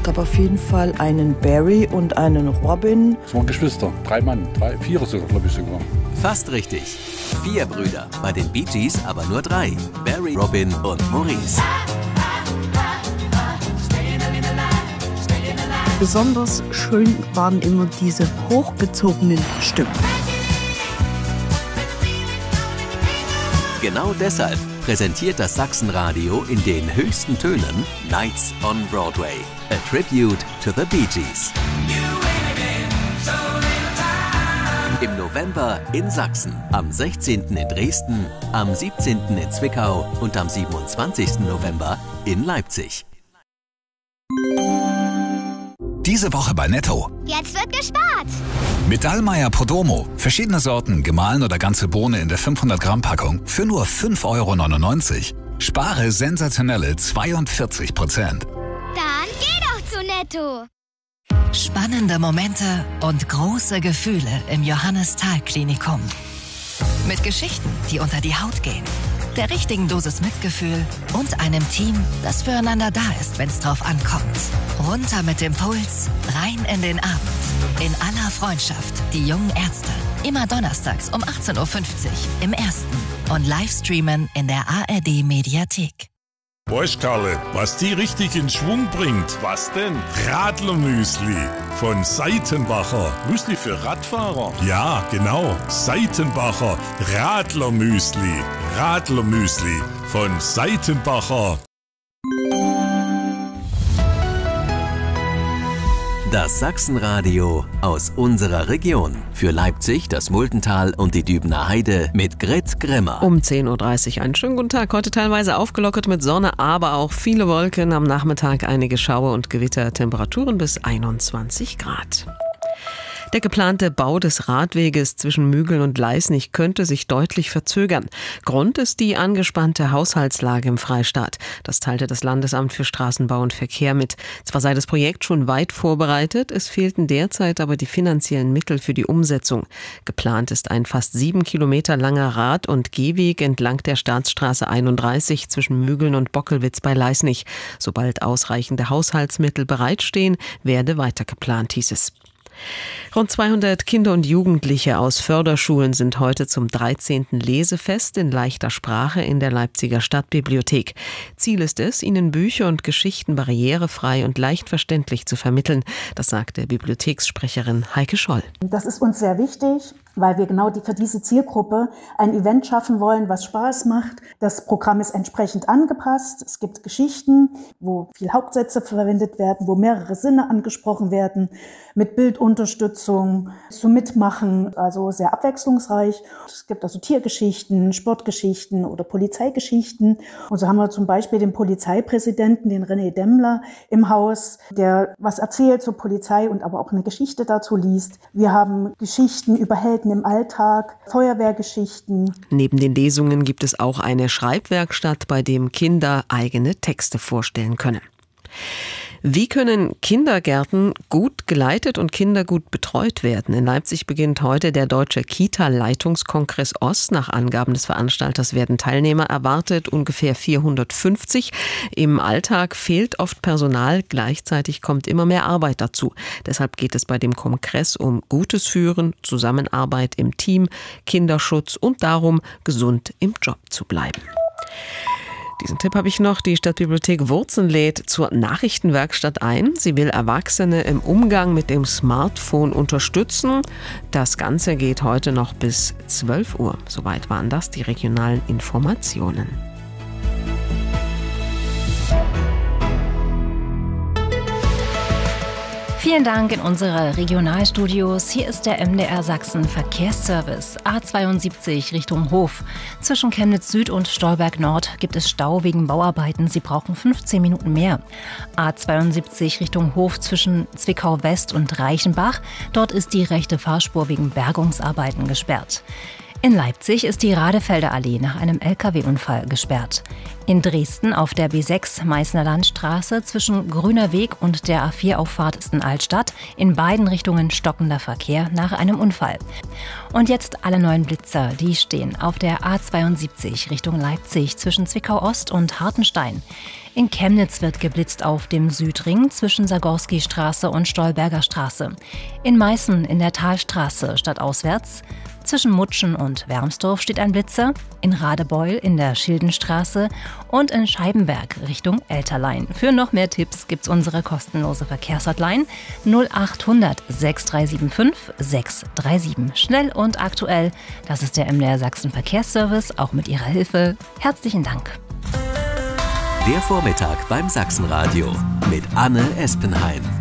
Es gab auf jeden Fall einen Barry und einen Robin. Es waren Geschwister, 3 Mann, 4 sogar, glaube ich sogar. Fast richtig. 4 Brüder, bei den Bee Gees aber nur 3. Barry, Robin und Maurice. Besonders schön waren immer diese hochgezogenen Stimmen. Genau deshalb präsentiert das Sachsenradio in den höchsten Tönen Nights on Broadway, a tribute to the Bee Gees. Im November in Sachsen, am 16. in Dresden, am 17. in Zwickau und am 27. November in Leipzig. Diese Woche bei Netto. Jetzt wird gespart. Mit Dallmayr Podromo. Verschiedene Sorten, gemahlen oder ganze Bohne in der 500 Gramm Packung für nur 5,99 €. Spare sensationelle 42%. Dann geh doch zu Netto. Spannende Momente und große Gefühle im Johannes-Thal-Klinikum. Mit Geschichten, die unter die Haut gehen, der richtigen Dosis Mitgefühl und einem Team, das füreinander da ist, wenn es drauf ankommt. Runter mit dem Puls, rein in den Abend. In aller Freundschaft, die jungen Ärzte. Immer donnerstags um 18:50 Uhr im Ersten und Livestreamen in der ARD-Mediathek. Weißt Karle, was die richtig in Schwung bringt? Was denn? Radlermüsli von Seitenbacher. Müsli für Radfahrer? Ja, genau. Seitenbacher Radlermüsli. Radlermüsli von Seitenbacher. Das Sachsenradio aus unserer Region. Für Leipzig, das Muldental und die Dübener Heide mit Grit Grimmer. Um 10:30 Uhr. Einen schönen guten Tag. Heute teilweise aufgelockert mit Sonne, aber auch viele Wolken. Am Nachmittag einige Schauer und Gewitter. Temperaturen bis 21 Grad. Der geplante Bau des Radweges zwischen Mügeln und Leisnig könnte sich deutlich verzögern. Grund ist die angespannte Haushaltslage im Freistaat. Das teilte das Landesamt für Straßenbau und Verkehr mit. Zwar sei das Projekt schon weit vorbereitet, es fehlten derzeit aber die finanziellen Mittel für die Umsetzung. Geplant ist ein fast 7 Kilometer langer Rad- und Gehweg entlang der Staatsstraße 31 zwischen Mügeln und Bockelwitz bei Leisnig. Sobald ausreichende Haushaltsmittel bereitstehen, werde weiter geplant, hieß es. Rund 200 Kinder und Jugendliche aus Förderschulen sind heute zum 13. Lesefest in leichter Sprache in der Leipziger Stadtbibliothek. Ziel ist es, ihnen Bücher und Geschichten barrierefrei und leicht verständlich zu vermitteln. Das sagte Bibliothekssprecherin Heike Scholl. Das ist uns sehr wichtig, weil wir genau für diese Zielgruppe ein Event schaffen wollen, was Spaß macht. Das Programm ist entsprechend angepasst. Es gibt Geschichten, wo viel Hauptsätze verwendet werden, wo mehrere Sinne angesprochen werden, mit Bildunterstützung, zum Mitmachen, also sehr abwechslungsreich. Es gibt also Tiergeschichten, Sportgeschichten oder Polizeigeschichten. Und so haben wir zum Beispiel den Polizeipräsidenten, den René Demmler, im Haus, der was erzählt zur Polizei und aber auch eine Geschichte dazu liest. Wir haben Geschichten über Helden im Alltag, Feuerwehrgeschichten. Neben den Lesungen gibt es auch eine Schreibwerkstatt, bei dem Kinder eigene Texte vorstellen können. Wie können Kindergärten gut geleitet und Kinder gut betreut werden? In Leipzig beginnt heute der Deutsche Kita-Leitungskongress Ost. Nach Angaben des Veranstalters werden Teilnehmer erwartet, ungefähr 450. Im Alltag fehlt oft Personal, gleichzeitig kommt immer mehr Arbeit dazu. Deshalb geht es bei dem Kongress um gutes Führen, Zusammenarbeit im Team, Kinderschutz und darum, gesund im Job zu bleiben. Diesen Tipp habe ich noch. Die Stadtbibliothek Wurzen lädt zur Nachrichtenwerkstatt ein. Sie will Erwachsene im Umgang mit dem Smartphone unterstützen. Das Ganze geht heute noch bis 12 Uhr. Soweit waren das die regionalen Informationen. Vielen Dank in unsere Regionalstudios. Hier ist der MDR Sachsen Verkehrsservice. A72 Richtung Hof. Zwischen Chemnitz Süd und Stolberg Nord gibt es Stau wegen Bauarbeiten. Sie brauchen 15 Minuten mehr. A72 Richtung Hof zwischen Zwickau West und Reichenbach. Dort ist die rechte Fahrspur wegen Bergungsarbeiten gesperrt. In Leipzig ist die Radefelder Allee nach einem Lkw-Unfall gesperrt. In Dresden auf der B6 Meißner Landstraße zwischen Grüner Weg und der A4-Auffahrt ist in Altstadt in beiden Richtungen stockender Verkehr nach einem Unfall. Und jetzt alle neuen Blitzer, die stehen auf der A72 Richtung Leipzig zwischen Zwickau Ost und Hartenstein. In Chemnitz wird geblitzt auf dem Südring zwischen Sagorski-Straße und Stolberger Straße. In Meißen in der Talstraße stadtauswärts. Zwischen Mutschen und Wermsdorf steht ein Blitzer. In Radebeul in der Schildenstraße und in Scheibenberg Richtung Elterlein. Für noch mehr Tipps gibt's unsere kostenlose Verkehrshotline 0800 6375 637. Schnell und aktuell. Das ist der MDR Sachsen Verkehrsservice. Auch mit Ihrer Hilfe. Herzlichen Dank. Der Vormittag beim Sachsenradio mit Anne Espenheim.